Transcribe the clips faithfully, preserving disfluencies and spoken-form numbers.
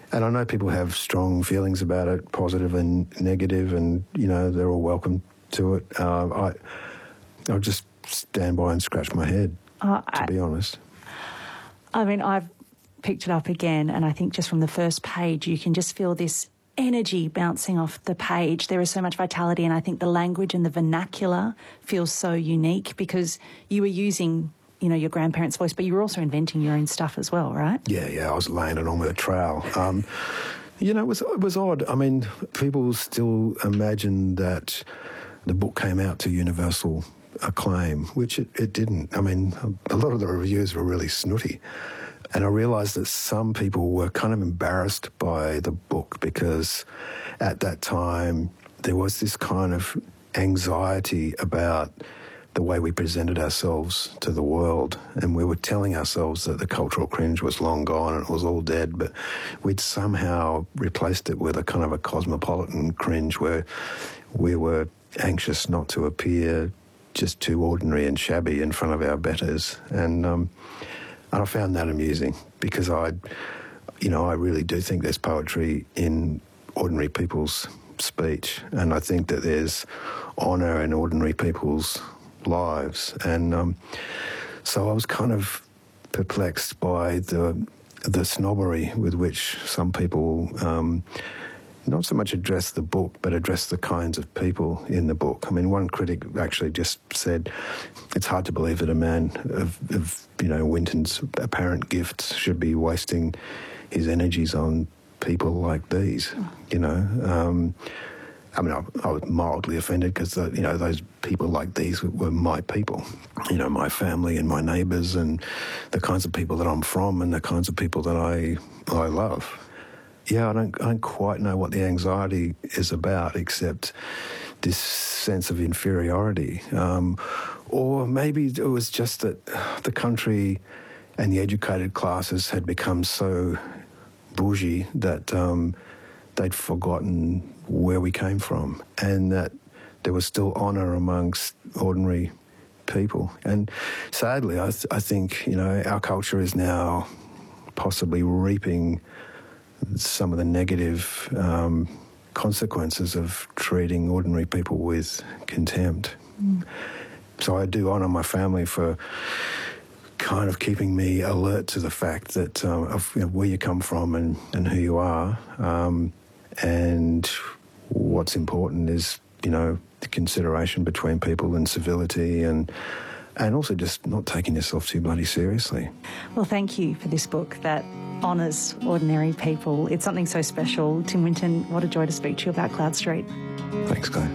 And I know people have strong feelings about it, positive and negative, and, you know, they're all welcome to it. Uh, I, I'll just stand by and scratch my head, uh, to I, be honest. I mean, I've picked it up again, and I think just from the first page you can just feel this energy bouncing off the page. There is so much vitality, and I think the language and the vernacular feels so unique because you were using, you know, your grandparents' voice, but you were also inventing your own stuff as well, right? Yeah, yeah, I was laying it on with a trowel. Um, you know, it was, it was odd. I mean, people still imagine that the book came out to universal acclaim, which it, it didn't. I mean, a lot of the reviews were really snooty. And I realised that some people were kind of embarrassed by the book because at that time there was this kind of anxiety about the way we presented ourselves to the world, and we were telling ourselves that the cultural cringe was long gone and it was all dead, but we'd somehow replaced it with a kind of a cosmopolitan cringe where we were anxious not to appear just too ordinary and shabby in front of our betters. And um, and I found that amusing because I, you know, I really do think there's poetry in ordinary people's speech, and I think that there's honour in ordinary people's lives. And um, so I was kind of perplexed by the the snobbery with which some people um, not so much address the book, but address the kinds of people in the book. I mean, one critic actually just said, it's hard to believe that a man of, of you know, Winton's apparent gifts should be wasting his energies on people like these, you know. Um, I mean, I, I was mildly offended because, you know, those people like these were my people, you know, my family and my neighbours and the kinds of people that I'm from and the kinds of people that I I love. Yeah, I don't, I don't quite know what the anxiety is about except this sense of inferiority. Um, or maybe it was just that the country and the educated classes had become so bougie that um, they'd forgotten where we came from and that there was still honour amongst ordinary people. And sadly, I, th- I think, you know, our culture is now possibly reaping some of the negative um, consequences of treating ordinary people with contempt. Mm. So I do honour my family for kind of keeping me alert to the fact that um, of you know, where you come from and, and who you are. Um, and what's important is, you know, the consideration between people and civility and and also just not taking yourself too bloody seriously. Well, thank you for this book that honours ordinary people. It's something so special. Tim Winton, what a joy to speak to you about Cloud Street. Thanks, Claire.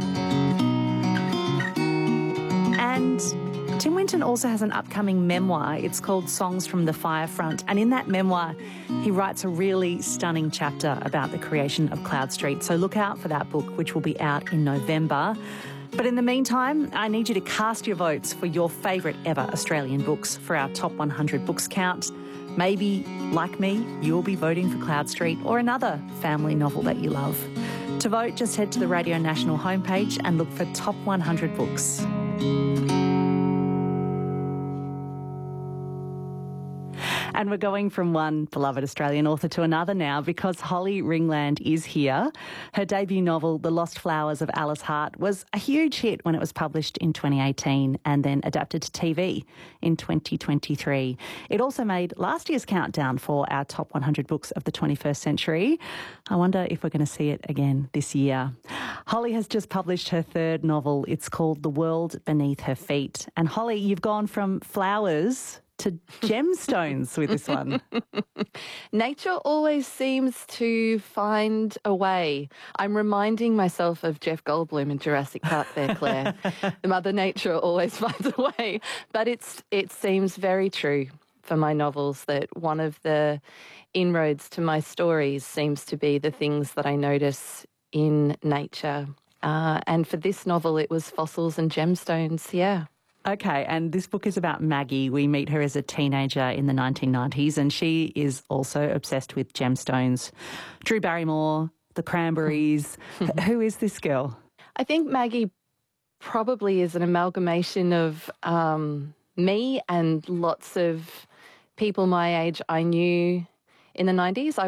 And Tim Winton also has an upcoming memoir. It's called Songs from the Firefront. And in that memoir, he writes a really stunning chapter about the creation of Cloud Street. So look out for that book, which will be out in November. But in the meantime, I need you to cast your votes for your favourite ever Australian books for our top one hundred books count. Maybe, like me, you'll be voting for Cloud Street or another family novel that you love. To vote, just head to the Radio National homepage and look for Top one hundred Books. And we're going from one beloved Australian author to another now because Holly Ringland is here. Her debut novel, The Lost Flowers of Alice Hart, was a huge hit when it was published in twenty eighteen and then adapted to T V in twenty twenty-three. It also made last year's countdown for our top one hundred books of the twenty-first century. I wonder if we're going to see it again this year. Holly has just published her third novel. It's called The World Beneath Her Feet. And Holly, you've gone from flowers to gemstones with this one. Nature always seems to find a way. I'm reminding myself of Jeff Goldblum in Jurassic Park there, Claire. Mother Nature always finds a way. But it's it seems very true for my novels that one of the inroads to my stories seems to be the things that I notice in nature. Uh, and for this novel, it was fossils and gemstones, yeah. Okay, and this book is about Maggie. We meet her as a teenager in the nineteen nineties, and she is also obsessed with gemstones. Drew Barrymore, the Cranberries. Who is this girl? I think Maggie probably is an amalgamation of um, me and lots of people my age I knew in the nineties. I